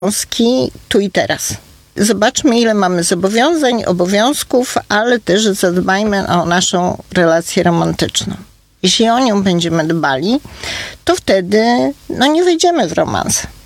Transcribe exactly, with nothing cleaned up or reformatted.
związki tu i teraz. Zobaczmy, ile mamy zobowiązań, obowiązków, ale też zadbajmy o naszą relację romantyczną. Jeśli o nią będziemy dbali, to wtedy no nie wejdziemy w romans.